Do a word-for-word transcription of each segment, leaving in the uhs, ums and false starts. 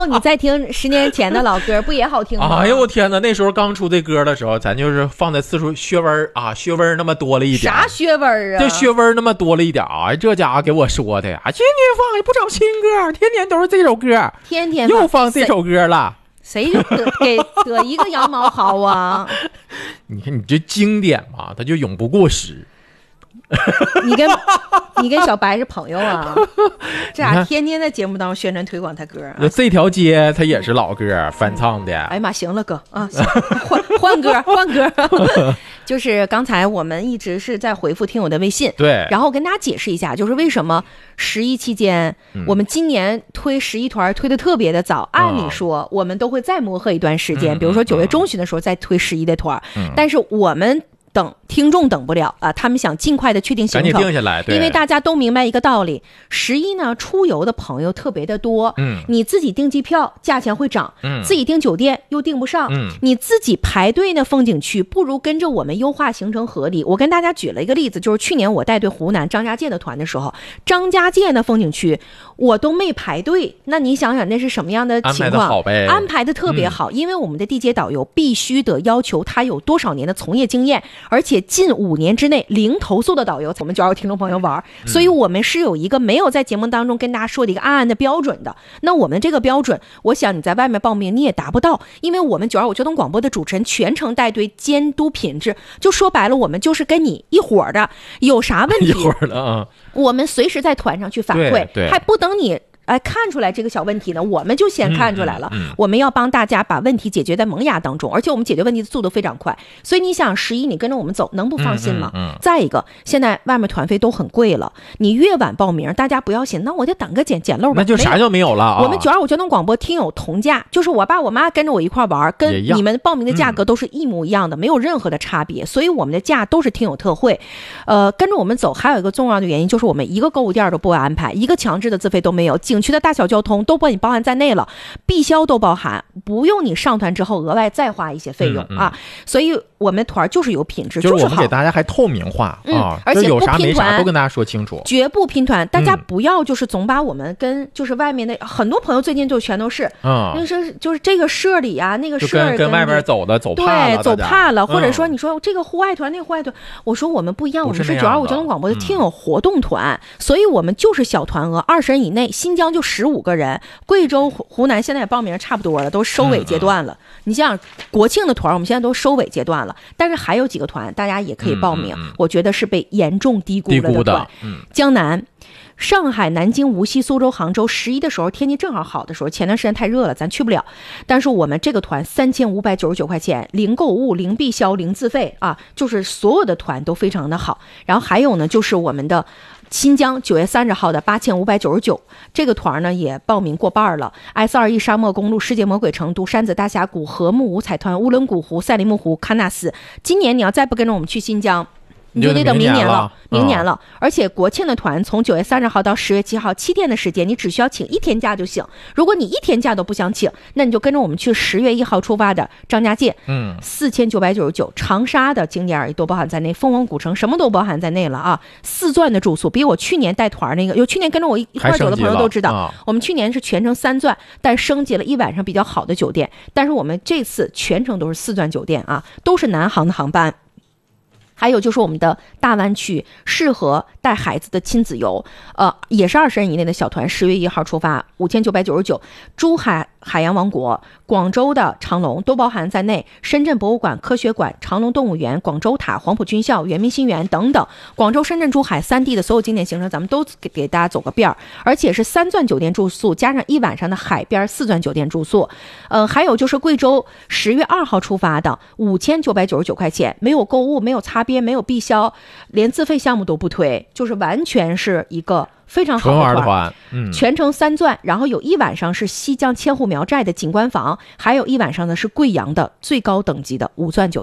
你再听十年前的老歌，不也好听吗？ 哎呦我天哪！那时候刚出这歌的时候，咱就是放在次数薛文啊，薛文那么多了一点。 啥薛文啊？ 这薛文那么多了一点啊！这家伙给我说的呀，天天放也不找新歌，天天都是这首歌， 天天又放这首歌了。 谁就得给得一个羊毛薅啊？ 你看你这经典嘛，它就永不过时。 你跟你跟小白是朋友啊？这俩天天在节目当中宣传推广他歌、啊。 这条街他也是老歌翻唱的。 哎呀妈，行了哥啊，换换歌换歌。就是刚才我们一直是在回复听友的微信， 对， 然后跟大家解释一下，就是为什么十一期间、嗯、我们今年推十一团推的特别的早、嗯，按理说我们都会再磨合一段时间、嗯、比如说九月中旬的时候再推十一的团、嗯、但是我们等听众等不了啊，他们想尽快的确定行程， 赶紧定下来。对， 因为大家都明白一个道理，十一呢出游的朋友特别的多，嗯，你自己订机票价钱会涨，嗯，自己订酒店又订不上，嗯，你自己排队呢风景区，不如跟着我们优化行程合理。我跟大家举了一个例子，就是去年我带队湖南张家界的团的时候，张家界的风景区我都没排队，那你想想那是什么样的情况？安排的好呗， 安排的特别好、嗯、因为我们的地接导游必须得要求他有多少年的从业经验，而且近五年之内零投诉的导游，我们就要听众朋友玩、嗯、所以我们是有一个没有在节目当中跟大家说的一个暗暗的标准的。那我们这个标准，我想你在外面报名你也达不到，因为我们九二五交通广播的主持人全程带队监督品质，就说白了我们就是跟你一伙的，有啥问题一伙的啊， 我们随时在团上去反馈，还不等你哎，看出来这个小问题呢，我们就先看出来了、嗯嗯嗯、我们要帮大家把问题解决在萌芽当中，而且我们解决问题的速度非常快，所以你想十一你跟着我们走能不放心吗、嗯嗯嗯、再一个现在外面团费都很贵了，你越晚报名大家不要想那我就等个捡捡漏吧， 那就啥就没有了、啊、 我们九二五交通广播听友同价，就是我爸我妈跟着我一块玩，跟你们报名的价格都是一模一样的、嗯、没有任何的差别，所以我们的价都是听友特惠。呃，跟着我们走还有一个重要的原因，就是我们一个购物店都不会安排，一个强制的自费都没有，景区的大小交通都把你包含在内了，必销都包含，不用你上团之后额外再花一些费用、嗯嗯、啊。所以我们团就是有品质， 就是我们给大家还透明化、嗯、啊， 而且有啥没啥都跟大家说清楚， 绝不拼团。大家不要就是总把我们跟就是外面的、嗯、很多朋友最近就全都是嗯，那是就是这个社里啊，那个社跟跟外面走的走怕了， 对，走怕了，或者说你说这个户外团那个户外团，我说我们不一样，我们是九二五交通广播的听友活动团、嗯，所以我们就是小团额二十人以内，新疆就十五个人。贵州湖南现在也报名差不多了，都收尾阶段了、嗯、你想国庆的团我们现在都收尾阶段了，但是还有几个团大家也可以报名、嗯嗯、我觉得是被严重低估了的团、嗯、江南上海、南京、无锡、苏州、杭州，十一的时候天气正好好的时候，前段时间太热了咱去不了，但是我们这个团三千五百九十九块钱，零购物、零必销、零自费啊，就是所有的团都非常的好。然后还有呢就是我们的新疆九月三十号的八千五百九十九，这个团呢也报名过半了。S 二 E 沙漠公路、世界魔鬼成都、山子大峡谷、禾木五彩团、乌伦古湖、赛里木湖、喀纳斯。今年你要再不跟着我们去新疆，你就得等明年了，明年了、嗯。而且国庆的团从九月三十号到十月七号，七天的时间，你只需要请一天假就行。如果你一天假都不想请，那你就跟着我们去十月一号出发的张家界，嗯，四千九百九十九，长沙的景点也都包含在内，凤凰古城什么都包含在内了啊。四钻的住宿，比我去年带团那个，有去年跟着我一块走的朋友都知道、啊，我们去年是全程三钻，但升级了一晚上比较好的酒店，但是我们这次全程都是四钻酒店啊，都是南航的航班。还有就是我们的大湾区适合带孩子的亲子游，呃，也是二十人以内的小团，十月一号出发，五千九百九十九，珠海海洋王国、广州的长隆都包含在内，深圳博物馆、科学馆、长隆动物园、广州塔、黄埔军校、圆明新园等等，广州、深圳、珠海三地的所有景点行程，咱们都给给大家走个遍儿，而且是三钻酒店住宿加上一晚上的海边四钻酒店住宿，呃，还有就是贵州十月二号出发的五千九百九十九块钱，没有购物，没有擦边，没有必销，连自费项目都不推，就是完全是一个非常好的团，嗯，全程三钻，然后有一晚上是西江千户苗寨的景观房，还有一晚上呢是贵阳的最高等级的五钻酒店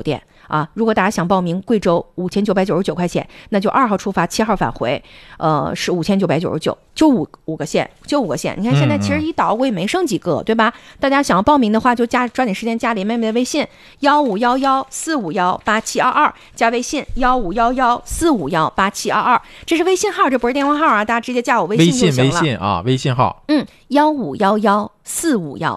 啊。如果大家想报名贵州五千九百九十九块钱，那就二号出发，七号返回，呃，是五千九百九十九，就五五个县，就五个县。你看现在其实一捣鼓也没剩几个，对吧？大家想要报名的话，就加抓紧时间加林妹妹的微信幺五幺幺四五幺八七二二，加微信幺五幺幺四五幺八七二二，这是微信号，这不是电话号啊，大家直接加我微信就行了。 微信微信啊，微信号， 嗯，幺五幺幺四五幺